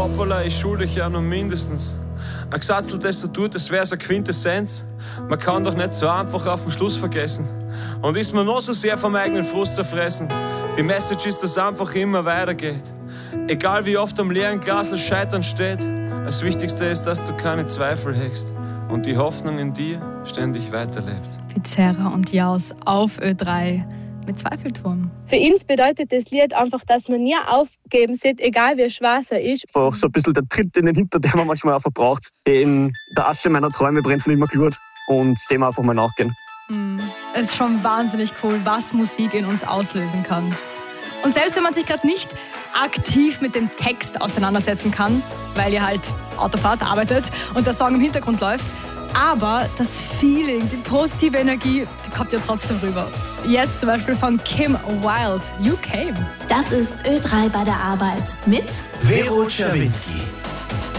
Hoppala, ich schulde dich ja noch mindestens. Ein gesatzeltes Tattoo, das wär so Quintessenz. Man kann doch nicht so einfach auf den Schluss vergessen. Und ist man noch so sehr vom eigenen Frust zerfressen. Die Message ist, dass einfach immer weitergeht. Egal wie oft am leeren Glas das Scheitern steht. Das Wichtigste ist, dass du keine Zweifel hegst. Und die Hoffnung in dir ständig weiterlebt. Pizarra und Jaus auf Ö3 mit Zweifelturm. Für ihn bedeutet das Lied einfach, dass man nie aufgeben sollte, egal wie schwer es ist. Einfach so ein bisschen der Tritt in den Hintern, den man manchmal auch verbraucht. In der Asche meiner Träume brennt nicht mehr Glut und dem einfach mal nachgehen. Es ist schon wahnsinnig cool, was Musik in uns auslösen kann. Und selbst wenn man sich gerade nicht aktiv mit dem Text auseinandersetzen kann, weil ihr halt Autofahrt arbeitet und der Song im Hintergrund läuft, aber das Feeling, die positive Energie, die kommt ja trotzdem rüber. Jetzt zum Beispiel von Kim Wilde, You Came. Das ist Ö3 bei der Arbeit mit Vero Czerwinski.